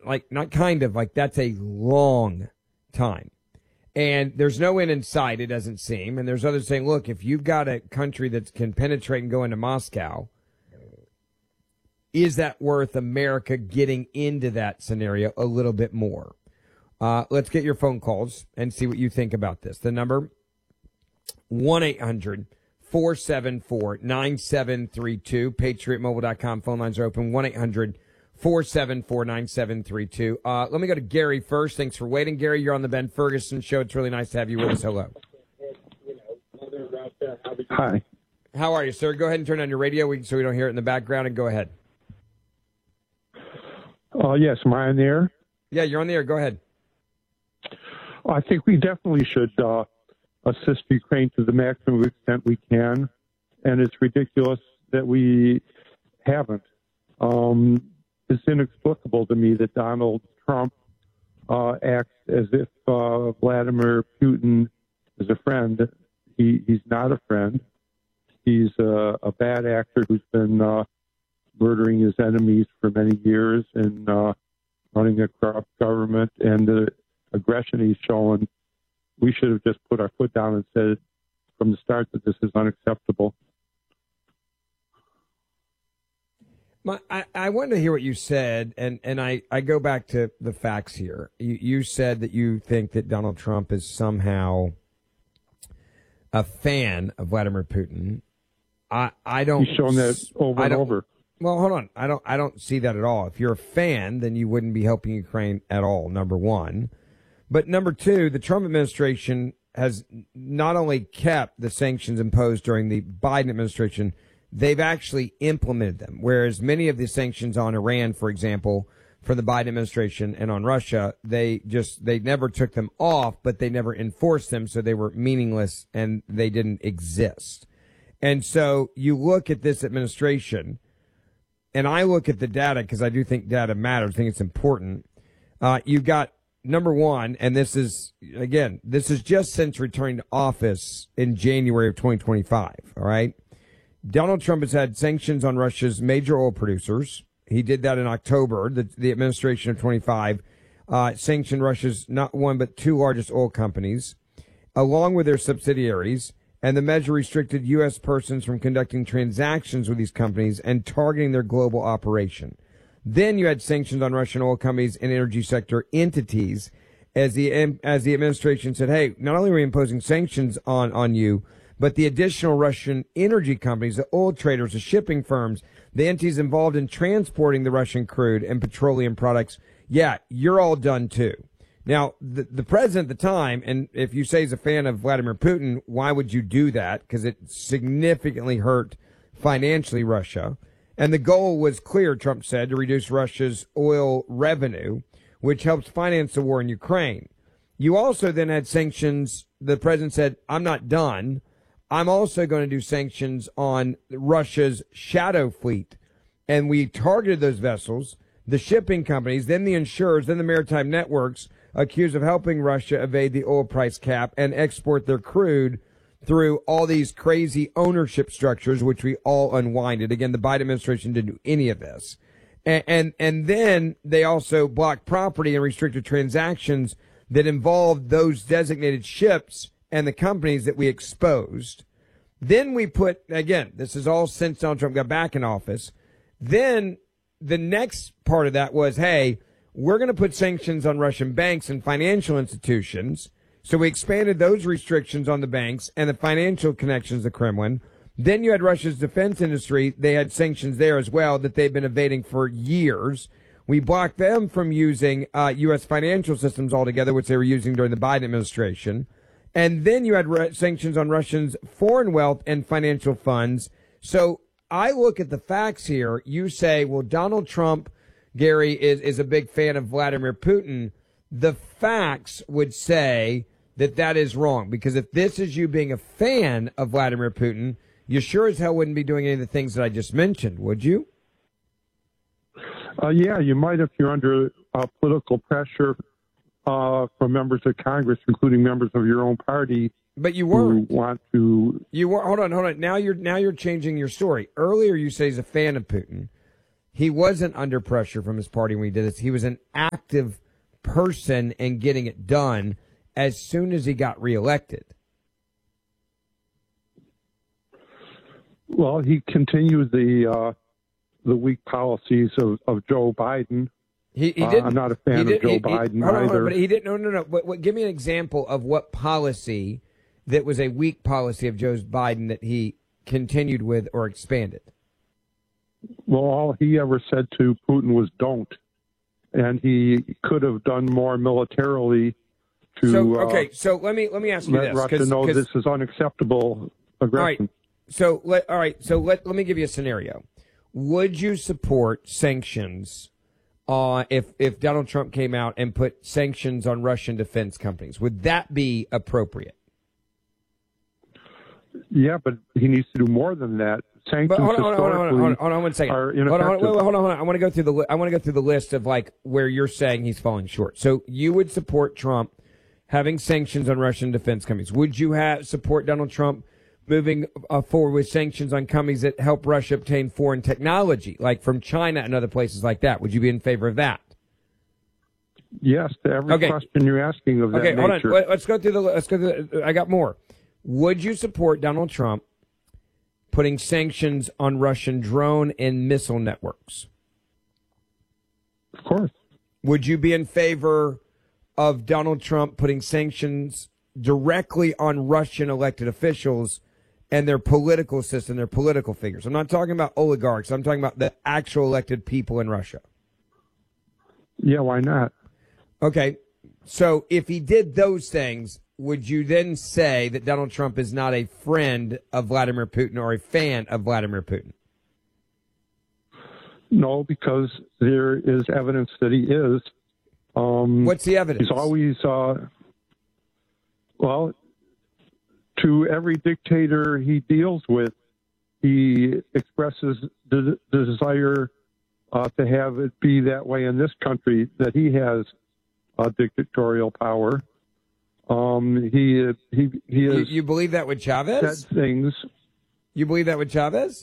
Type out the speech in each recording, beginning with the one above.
that's a long time. And there's no end in sight, it doesn't seem. And there's others saying, look, if you've got a country that can penetrate and go into Moscow, is that worth America getting into that scenario a little bit more? Let's get your phone calls and see what you think about this. The number, 1-800-474-9732. PatriotMobile.com. Phone lines are open. 1-800-474-9732. Let me go to Gary first. Thanks for waiting. Gary, you're on the Ben Ferguson Show. It's really nice to have you with us. Hello. Hi. How are you, sir? Go ahead and turn on your radio so we don't hear it in the background, and go ahead. Yes, am I on the air? Yeah, you're on the air. Go ahead. I think we definitely should assist Ukraine to the maximum extent we can, and it's ridiculous that we haven't. It's inexplicable to me that Donald Trump acts as if Vladimir Putin is a friend. He's not a friend. He's a bad actor who's been murdering his enemies for many years and running a corrupt government, and the aggression he's shown. We should have just put our foot down and said from the start that this is unacceptable. I wanted to hear what you said, and I go back to the facts here. You said that you think that Donald Trump is somehow a fan of Vladimir Putin. I don't. He's shown that over and over. Well, hold on. I don't see that at all. If you're a fan, then you wouldn't be helping Ukraine at all, number one. But number two, the Trump administration has not only kept the sanctions imposed during the Biden administration, they've actually implemented them. Whereas many of the sanctions on Iran, for example, for the Biden administration and on Russia, they never took them off, but they never enforced them. So they were meaningless and they didn't exist. And so you look at this administration, and I look at the data because I do think data matters. I think it's important. You've got number one, and this is just since returning to office in January of 2025. All right. Donald Trump has had sanctions on Russia's major oil producers. He did that in October. The administration of 25 sanctioned Russia's not one but two largest oil companies, along with their subsidiaries. And the measure restricted U.S. persons from conducting transactions with these companies and targeting their global operation. Then you had sanctions on Russian oil companies and energy sector entities as the administration said, hey, not only are we imposing sanctions on you, but the additional Russian energy companies, the oil traders, the shipping firms, the entities involved in transporting the Russian crude and petroleum products, yeah, you're all done too. Now, the president at the time, and if you say he's a fan of Vladimir Putin, why would you do that? Because it significantly hurt financially Russia. And the goal was clear, Trump said, to reduce Russia's oil revenue, which helps finance the war in Ukraine. You also then had sanctions. The president said, I'm not done. I'm also going to do sanctions on Russia's shadow fleet. And we targeted those vessels, the shipping companies, then the insurers, then the maritime networks, accused of helping Russia evade the oil price cap and export their crude through all these crazy ownership structures, which we all unwinded. Again, the Biden administration didn't do any of this. And then they also blocked property and restricted transactions that involved those designated ships and the companies that we exposed. Then we put, again, this is all since Donald Trump got back in office. Then the next part of that was, hey, we're going to put sanctions on Russian banks and financial institutions. So we expanded those restrictions on the banks and the financial connections to Kremlin. Then you had Russia's defense industry. They had sanctions there as well that they've been evading for years. We blocked them from using U.S. financial systems altogether, which they were using during the Biden administration. And then you had sanctions on Russians' foreign wealth and financial funds. So I look at the facts here. You say, well, Donald Trump, Gary, is a big fan of Vladimir Putin. The facts would say that is wrong, because if this is you being a fan of Vladimir Putin, you sure as hell wouldn't be doing any of the things that I just mentioned, would you? Yeah, you might if you're under political pressure from members of Congress, including members of your own party. But you weren't. Who want to? You were. Hold on. Now you're changing your story. Earlier you say he's a fan of Putin. He wasn't under pressure from his party when he did this. He was an active person in getting it done as soon as he got reelected. Well, he continued the weak policies of Joe Biden. He didn't. I'm not a fan of Joe Biden either. But he didn't. No. Give me an example of what policy that was a weak policy of Joe Biden that he continued with or expanded. Well, all he ever said to Putin was "don't," and he could have done more militarily to. So let me ask you let this. Russia know this is unacceptable aggression. All right. So let me give you a scenario. Would you support sanctions if Donald Trump came out and put sanctions on Russian defense companies? Would that be appropriate? Yeah, but he needs to do more than that. Sanctions hold on 1 second. Are ineffective. Hold on. I want to go through the list of like where you're saying he's falling short. So you would support Trump having sanctions on Russian defense companies. Would you support Donald Trump moving forward with sanctions on companies that help Russia obtain foreign technology, like from China and other places like that? Would you be in favor of that? Yes, to every question you're asking of that nature. Hold on. Let's go through I got more. Would you support Donald Trump putting sanctions on Russian drone and missile networks? Of course. Would you be in favor of Donald Trump putting sanctions directly on Russian elected officials and their political system, their political figures? I'm not talking about oligarchs. I'm talking about the actual elected people in Russia. Yeah, why not? Okay. So if he did those things, would you then say that Donald Trump is not a friend of Vladimir Putin or a fan of Vladimir Putin? No, because there is evidence that he is. What's the evidence? He's always, to every dictator he deals with, he expresses the desire to have it be that way in this country, that he has dictatorial power. He is. You believe that with Chavez? Said things. You believe that with Chavez?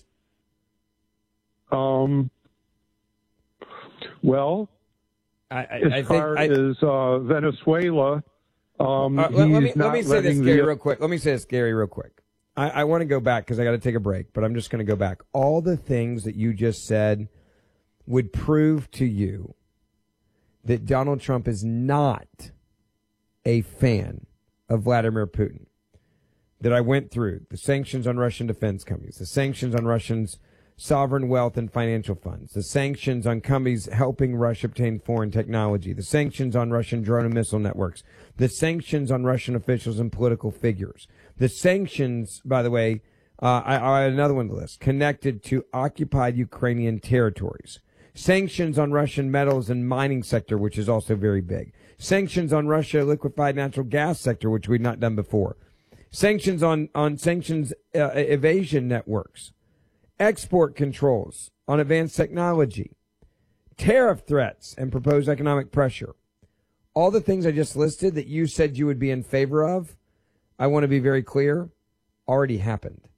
Well, as far as Venezuela, let me say this, Gary, real quick. Let me say this, Gary, real quick. I want to go back because I got to take a break, but I'm just going to go back. All the things that you just said would prove to you that Donald Trump is not a fan of Vladimir Putin. That I went through the sanctions on Russian defense companies, the sanctions on Russians' sovereign wealth and financial funds, the sanctions on companies helping Russia obtain foreign technology, the sanctions on Russian drone and missile networks, the sanctions on Russian officials and political figures, the sanctions, by the way, I had another one on the list, connected to occupied Ukrainian territories, sanctions on Russian metals and mining sector, which is also very big, sanctions on Russia liquefied natural gas sector, which we've not done before, sanctions on sanctions evasion networks, export controls on advanced technology, tariff threats and proposed economic pressure. All the things I just listed that you said you would be in favor of, I want to be very clear, already happened.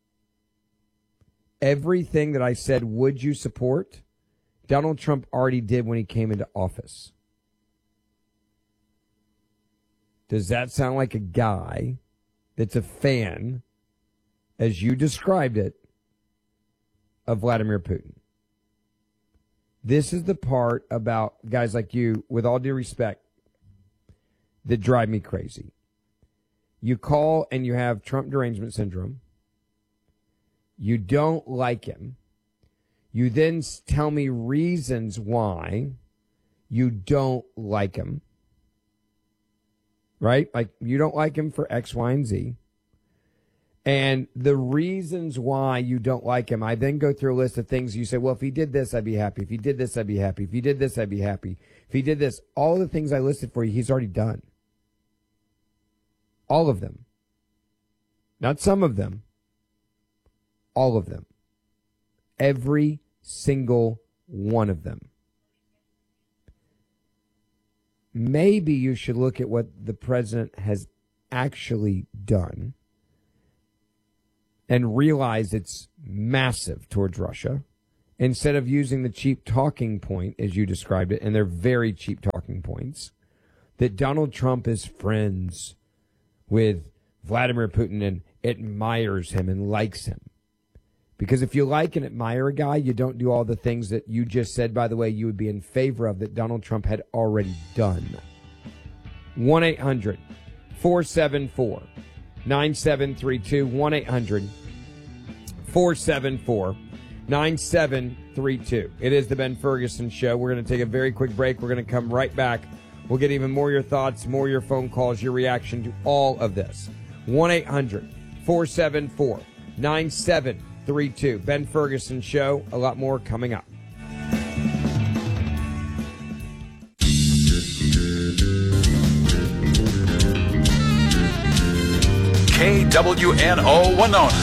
Everything that I said, would you support, Donald Trump already did when he came into office. Does that sound like a guy that's a fan, as you described it, of Vladimir Putin? This is the part about guys like you, with all due respect, that drive me crazy. You call and you have Trump derangement syndrome. You don't like him. You then tell me reasons why you don't like him. Right? Like, you don't like him for X, Y, and Z. And the reasons why you don't like him, I then go through a list of things you say, well, if he did this, I'd be happy. If he did this, I'd be happy. If he did this, I'd be happy. If he did this, all the things I listed for you, he's already done. All of them. Not some of them. All of them. Every single one of them. Maybe you should look at what the president has actually done and realize it's massive towards Russia instead of using the cheap talking point, as you described it, and they're very cheap talking points, that Donald Trump is friends with Vladimir Putin and admires him and likes him. Because if you like and admire a guy, you don't do all the things that you just said, by the way, you would be in favor of that Donald Trump had already done. 1-800-474-9732. 1-800-474-9732. It is the Ben Ferguson Show. We're going to take a very quick break. We're going to come right back. We'll get even more of your thoughts, more of your phone calls, your reaction to all of this. 1-800-474-9732. Ben Ferguson Show. A lot more coming up. KWNO Winona.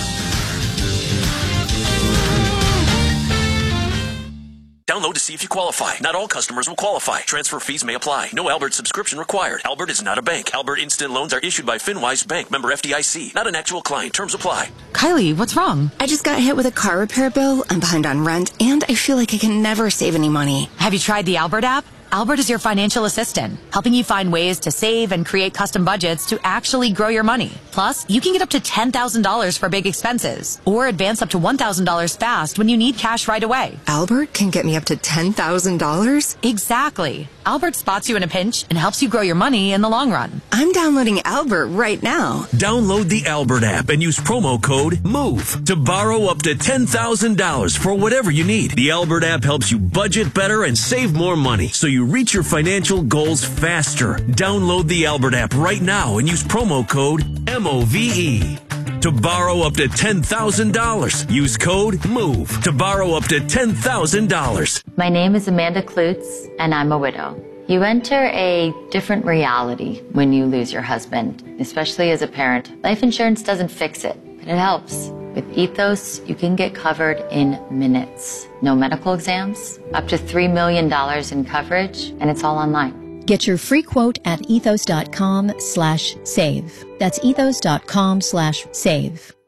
Download to see if you qualify. Not all customers will qualify. Transfer fees may apply. No Albert subscription required. Albert is not a bank. Albert Instant Loans are issued by FinWise Bank, member FDIC. Not an actual client. Terms apply. Kylie, what's wrong? I just got hit with a car repair bill. I'm behind on rent, and I feel like I can never save any money. Have you tried the Albert app? Albert is your financial assistant, helping you find ways to save and create custom budgets to actually grow your money. Plus, you can get up to $10,000 for big expenses, or advance up to $1,000 fast when you need cash right away. Albert can get me up to $10,000? Exactly. Albert spots you in a pinch and helps you grow your money in the long run. I'm downloading Albert right now. Download the Albert app and use promo code MOVE to borrow up to $10,000 for whatever you need. The Albert app helps you budget better and save more money, so you reach your financial goals faster. Download the Albert app right now and use promo code MOVE to borrow up to $10,000. Use code MOVE to borrow up to $10,000. My name is Amanda Klutz, and I'm a widow. You enter a different reality when you lose your husband, especially as a parent. Life insurance doesn't fix it, but it helps. With Ethos, you can get covered in minutes. No medical exams, up to $3 million in coverage, and it's all online. Get your free quote at ethos.com/save. That's ethos.com/save.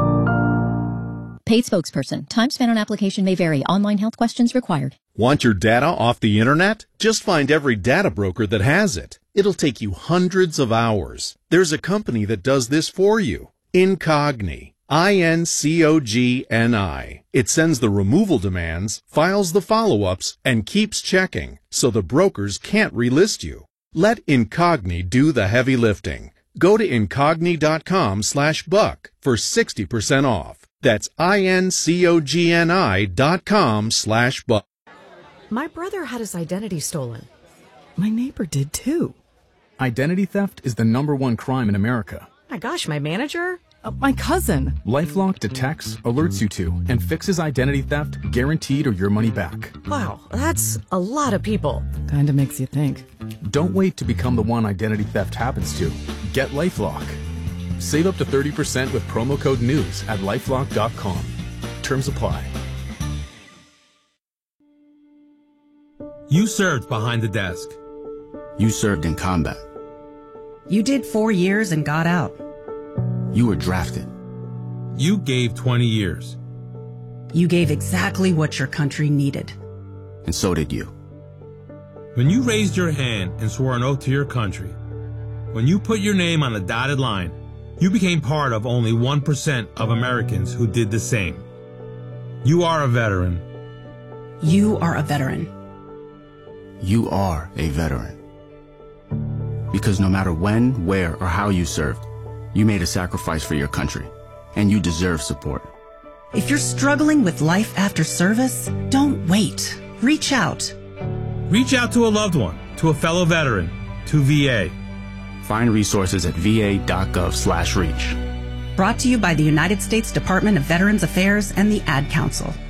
Paid spokesperson. Time spent on application may vary. Online health questions required. Want your data off the internet? Just find every data broker that has it. It'll take you hundreds of hours. There's a company that does this for you. Incogni. INCOGNI. It sends the removal demands, files the follow-ups, and keeps checking, so the brokers can't relist you. Let Incogni do the heavy lifting. Go to incogni.com/buck for 60% off. That's INCOGNI.com/buck. My brother had his identity stolen. My neighbor did too. Identity theft is the #1 crime in America. My gosh, my manager? My cousin. LifeLock detects, alerts you to, and fixes identity theft guaranteed or your money back. Wow, that's a lot of people. Kinda makes you think. Don't wait to become the one identity theft happens to. Get LifeLock. Save up to 30% with promo code NEWS at LifeLock.com. Terms apply. You served behind the desk. You served in combat. You did 4 years and got out. You were drafted. You gave 20 years. You gave exactly what your country needed. And so did you. When you raised your hand and swore an oath to your country, when you put your name on the dotted line, you became part of only 1% of Americans who did the same. You are a veteran. You are a veteran. You are a veteran. Because no matter when, where, or how you served, you made a sacrifice for your country, and you deserve support. If you're struggling with life after service, don't wait. Reach out. Reach out to a loved one, to a fellow veteran, to VA. Find resources at va.gov/reach. Brought to you by the United States Department of Veterans Affairs and the Ad Council.